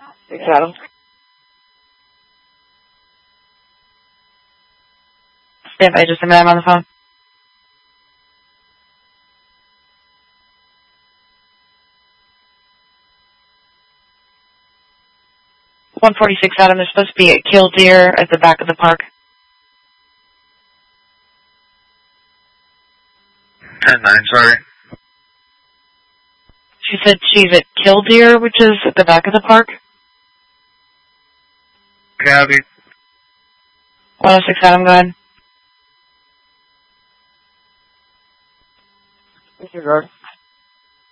6 Adam. Stand by just a minute, I'm on the phone. 146 Adam, there's supposed to be a killdeer at the back of the park. 10-9, sorry. She said she's at Killdeer, which is at the back of the park. Copy. 106 Adam, go ahead. Disregard.